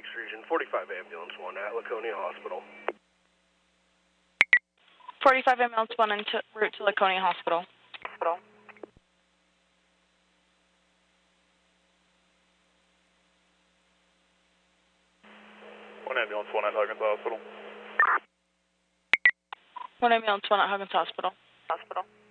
Lakes region, 45 ambulance 1 at Laconia Hospital. 45 ambulance 1 en route to Laconia Hospital. Hospital. One ambulance 1 at Huggins Hospital. 1 ambulance 1 at Huggins Hospital. Hospital.